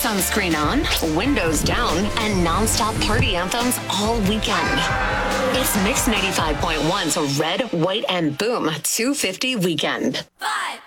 Sunscreen on, windows down, and nonstop party anthems all weekend. It's Mix 95.1's Red, White, and Boom 250 Weekend. 5,